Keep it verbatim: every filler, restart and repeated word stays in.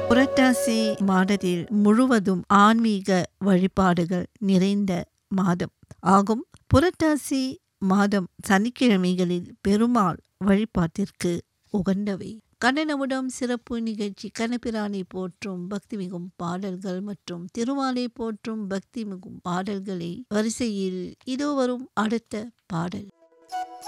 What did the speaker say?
புரட்டாசி மாதத்தில் முழுவதும் ஆன்மீக வழிபாடுகள் நிறைந்த மாதம் ஆகும். புரட்டாசி மாதம் சனிக்கிழமைகளில் பெருமாள் வழிபாட்டிற்கு உகந்தவை. கண்ணனமுடம் சிறப்பு நிகழ்ச்சி கண்ணபிரானை போற்றும் பக்தி மிகும் பாடல்கள் மற்றும் திருமாலை போற்றும் பக்தி மிகும் பாடல்களை வரிசையில் இதோ வரும் அடுத்த பாடல்.